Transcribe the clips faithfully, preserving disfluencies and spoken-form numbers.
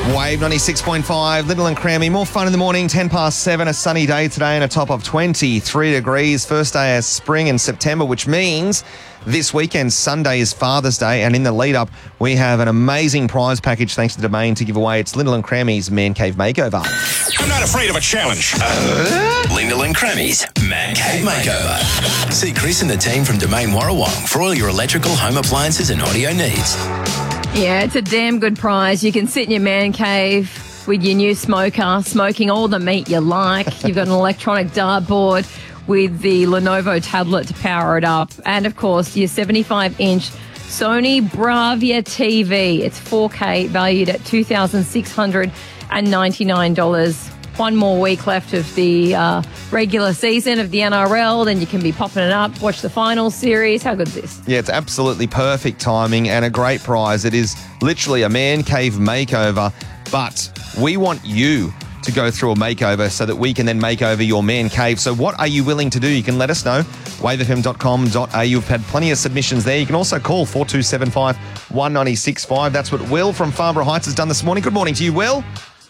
Wave ninety-six point five, Little and Crammy. More fun in the morning, ten past seven, a sunny day today and a top of twenty-three degrees. First day of spring in September, which means this weekend, Sunday, is Father's Day. And in the lead up, we have an amazing prize package thanks to Domain to give away. It's Lyndall and Crammy's Man Cave Makeover. I'm not afraid of a challenge. Uh, Lyndall and Crammy's Man Cave Makeover. See Chris and the team from Domain Warrawong for all your electrical, home appliances and audio needs. Yeah, it's a damn good prize. You can sit in your man cave with your new smoker, smoking all the meat you like. You've got an electronic dartboard with the Lenovo tablet to power it up. And, of course, your seventy-five inch Sony Bravia T V. It's four K, valued at two thousand six hundred ninety-nine dollars. One more week left of the uh, regular season of the N R L. Then you can be popping it up, watch the final series. How good is this? Yeah, it's absolutely perfect timing and a great prize. It is literally a man cave makeover, but we want you to go through a makeover so that we can then make over your man cave. So what are you willing to do? You can let us know. wave f m dot com dot a u. We've had plenty of submissions there. You can also call four two seven five, one nine six five. That's what Will from Farnborough Heights has done this morning. Good morning to you, Will.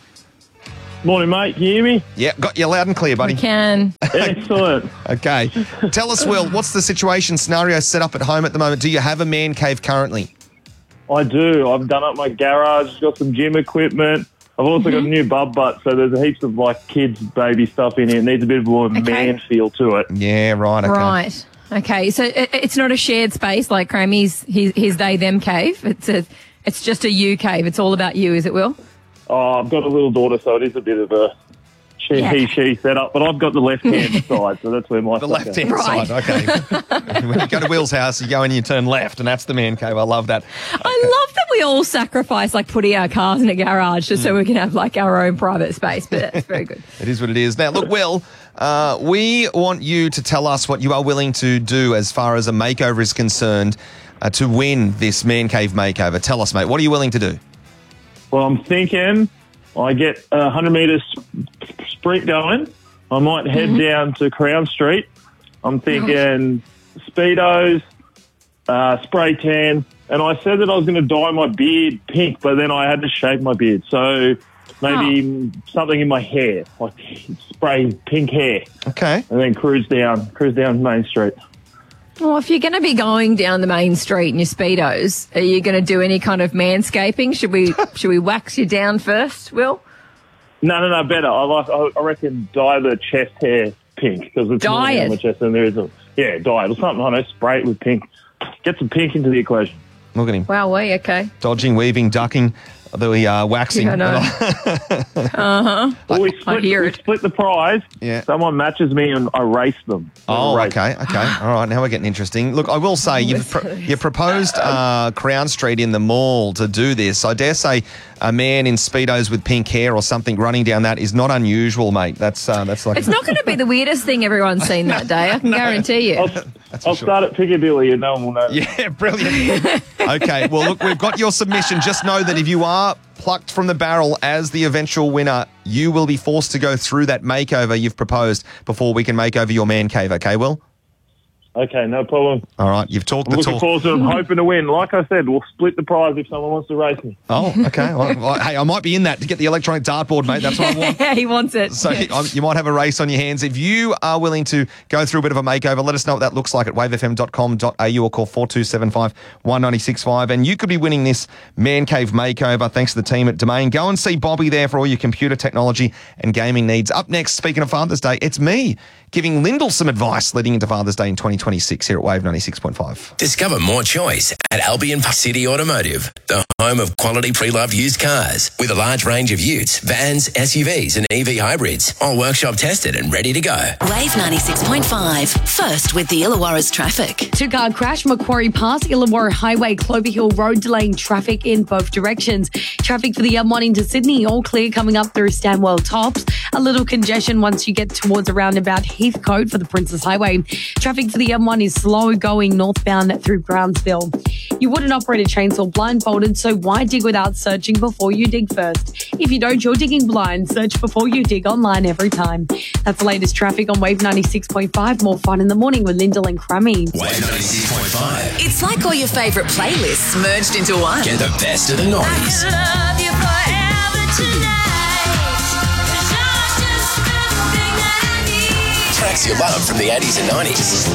Morning, mate. Can you hear me? Yeah, got you loud and clear, buddy. We can. Excellent. Okay. Tell us, Will, what's the situation scenario set up at home at the moment? Do you have a man cave currently? I do. I've done up my garage, got some gym equipment. I've also mm-hmm. got a new bub butt, so there's heaps of like kids' baby stuff in here. It needs a bit of a okay. man feel to it. Yeah, right. Okay. Right. Okay, so it, it's not a shared space like Crammy's, his, his they, them cave. It's a, it's just a you cave. It's all about you, is it, Will? Oh, I've got a little daughter, so it is a bit of a she, yeah. he, she setup, but I've got the left-hand side, so that's where my The left-hand right. side, okay. When you go to Will's house, you go in and you turn left, and that's the man cave. I love that. Okay. I love that we all sacrifice, like, putting our cars in a garage just mm. so we can have, like, our own private space, but that's very good. It is what it is. Now, look, Will, uh, we want you to tell us what you are willing to do as far as a makeover is concerned uh, to win this man cave makeover. Tell us, mate, what are you willing to do? Well, I'm thinking I get a one hundred metre sprint going. I might head mm-hmm. down to Crown Street. I'm thinking Speedos, uh, spray tan, and I said that I was going to dye my beard pink, but then I had to shave my beard. So maybe oh. something in my hair, like spray pink hair. Okay. And then cruise down, cruise down Main Street. Well, if you're going to be going down the main street in your Speedos, are you going to do any kind of manscaping? Should we should we wax you down first, Will? No, no, no, better. I like. I reckon dye the chest hair pink because it's dye more it. on the chest than there is a yeah, dye it or something. I don't know, spray it with pink. Get some pink into the equation. Look at him. Wow, we okay. Dodging, weaving, ducking. The uh, waxing. Yeah, I know. uh-huh. Well, we split, I hear we it. split the prize. Yeah. Someone matches me and I race them. Oh, race. okay, okay. All right, now we're getting interesting. Look, I will say you've pro- you proposed uh, Crown Street in the mall to do this. I dare say a man in Speedos with pink hair or something running down that is not unusual, mate. That's uh, that's like it's not going to be the weirdest thing everyone's seen that day. I can no. guarantee you. I'll, I'll sure. start at Piccadilly and no one will know. Yeah, brilliant. Okay, well, look, we've got your submission. Just know that if you are plucked from the barrel as the eventual winner, you will be forced to go through that makeover you've proposed before we can make over your man cave, okay, Will? Okay, no problem. All right, you've talked I'm the looking talk. forward to it. I'm hoping to win. Like I said, we'll split the prize if someone wants to race me. Oh, okay. Well, well, hey, I might be in that to get the electronic dartboard, mate. That's what I want. Yeah, he wants it. So you might have a race on your hands. If you are willing to go through a bit of a makeover, let us know what that looks like at wave f m dot com dot a u or call four two seven five, one nine six five. And you could be winning this man cave makeover thanks to the team at Domain. Go and see Bobby there for all your computer technology and gaming needs. Up next, speaking of Father's Day, it's me giving Lyndall some advice leading into Father's Day in twenty twenty-six here at Wave ninety-six point five. Discover more choice at Albion City Automotive, the home of quality pre-loved used cars with a large range of utes, vans, S U Vs and E V hybrids, all workshop tested and ready to go. Wave ninety-six point five, first with the Illawarra's traffic. Two-car crash, Macquarie Pass, Illawarra Highway, Clover Hill Road, delaying traffic in both directions. Traffic for the M one into Sydney, all clear coming up through Stanwell Tops. A little congestion once you get towards a roundabout Heathcote for the Princess Highway. Traffic for the M one is slow going northbound through Brownsville. You wouldn't operate a chainsaw blindfolded, so why dig without searching before you dig first? If you don't, you're digging blind. Search before you dig online every time. That's the latest traffic on Wave ninety-six point five. More fun in the morning with Lyndall and Crammy. Wave ninety-six point five. It's like all your favourite playlists merged into one. Get the best of the noise. I could love you forever hits you love from the eighties and nineties.